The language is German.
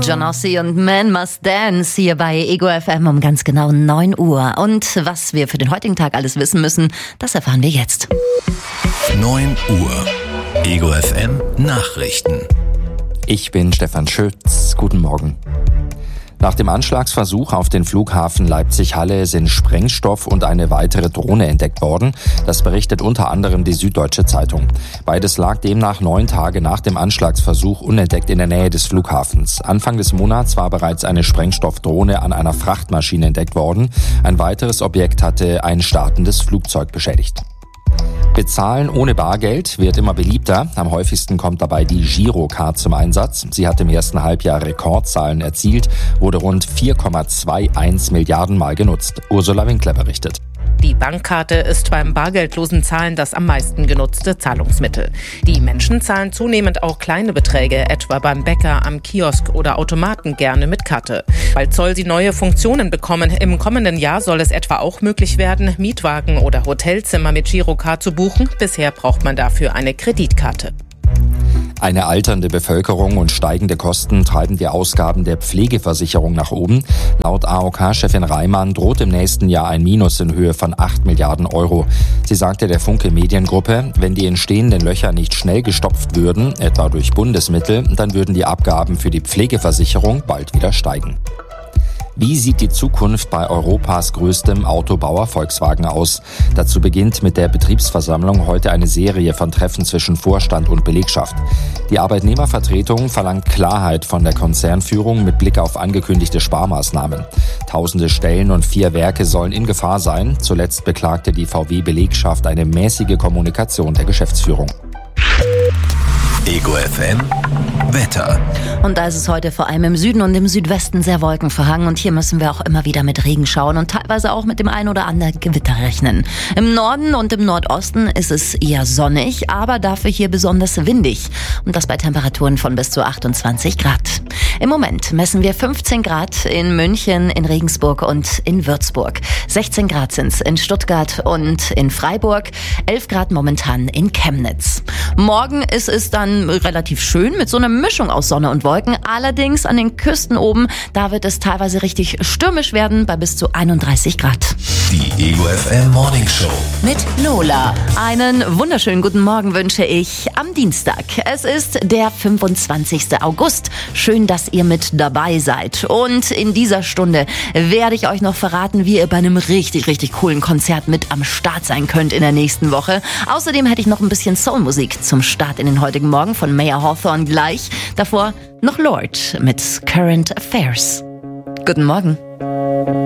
Johnossi und Man Must Dance hier bei Ego FM um ganz genau 9 Uhr. Und was wir für den heutigen Tag alles wissen müssen, das erfahren wir jetzt. 9 Uhr. Ego FM Nachrichten. Ich bin Stefan Schütz. Guten Morgen. Nach dem Anschlagsversuch auf den Flughafen Leipzig-Halle sind Sprengstoff und eine weitere Drohne entdeckt worden. Das berichtet unter anderem die Süddeutsche Zeitung. Beides lag demnach 9 Tage nach dem Anschlagsversuch unentdeckt in der Nähe des Flughafens. Anfang des Monats war bereits eine Sprengstoffdrohne an einer Frachtmaschine entdeckt worden. Ein weiteres Objekt hatte ein startendes Flugzeug beschädigt. Bezahlen ohne Bargeld wird immer beliebter. Am häufigsten kommt dabei die Girocard zum Einsatz. Sie hat im ersten Halbjahr Rekordzahlen erzielt, wurde rund 4,21 Milliarden Mal genutzt. Ursula Winkler berichtet. Die Bankkarte ist beim bargeldlosen Zahlen das am meisten genutzte Zahlungsmittel. Die Menschen zahlen zunehmend auch kleine Beträge, etwa beim Bäcker, am Kiosk oder Automaten gerne mit Karte. Bald soll sie neue Funktionen bekommen. Im kommenden Jahr soll es etwa auch möglich werden, Mietwagen oder Hotelzimmer mit Girocard zu buchen. Bisher braucht man dafür eine Kreditkarte. Eine alternde Bevölkerung und steigende Kosten treiben die Ausgaben der Pflegeversicherung nach oben. Laut AOK-Chefin Reimann droht im nächsten Jahr ein Minus in Höhe von 8 Milliarden Euro. Sie sagte der Funke Mediengruppe, wenn die entstehenden Löcher nicht schnell gestopft würden, etwa durch Bundesmittel, dann würden die Abgaben für die Pflegeversicherung bald wieder steigen. Wie sieht die Zukunft bei Europas größtem Autobauer Volkswagen aus? Dazu beginnt mit der Betriebsversammlung heute eine Serie von Treffen zwischen Vorstand und Belegschaft. Die Arbeitnehmervertretung verlangt Klarheit von der Konzernführung mit Blick auf angekündigte Sparmaßnahmen. Tausende Stellen und 4 Werke sollen in Gefahr sein. Zuletzt beklagte die VW-Belegschaft eine mäßige Kommunikation der Geschäftsführung. Ego FM Wetter. Und da ist es heute vor allem im Süden und im Südwesten sehr wolkenverhangen. Und hier müssen wir auch immer wieder mit Regen schauen und teilweise auch mit dem ein oder anderen Gewitter rechnen. Im Norden und im Nordosten ist es eher sonnig, aber dafür hier besonders windig. Und das bei Temperaturen von bis zu 28 Grad. Im Moment messen wir 15 Grad in München, in Regensburg und in Würzburg. 16 Grad sind es in Stuttgart und in Freiburg. 11 Grad momentan in Chemnitz. Morgen ist es dann relativ schön mit so einer Mischung aus Sonne und Wolken. Allerdings an den Küsten oben, da wird es teilweise richtig stürmisch werden bei bis zu 31 Grad. Die Ego FM Morning Show Mit Lola. Einen wunderschönen guten Morgen wünsche ich am Dienstag. Es ist der 25. August. Schön, dass ihr mit dabei seid. Und in dieser Stunde werde ich euch noch verraten, wie ihr bei einem richtig, richtig coolen Konzert mit am Start sein könnt in der nächsten Woche. Außerdem hätte ich noch ein bisschen Soulmusik zum Start in den heutigen Morgen von Maya Hawthorne gleich. Davor noch Lord mit Current Affairs. Guten Morgen.